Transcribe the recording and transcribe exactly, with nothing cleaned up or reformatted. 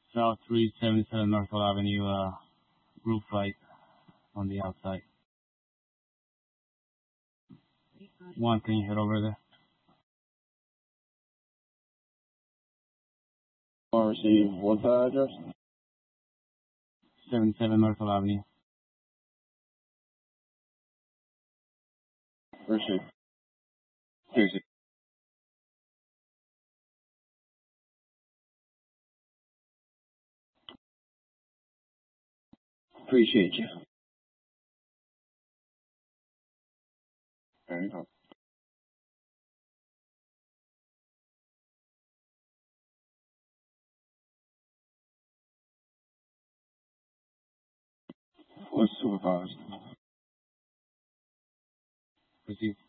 South three seventy-seven Northwell Avenue, uh, roof light on the outside. One, can you head over there? I'll receive what's the address? seventy-seven Northwell Avenue. Receive. Tuesday. Appreciate you. There you go. What's supervised? Proceed.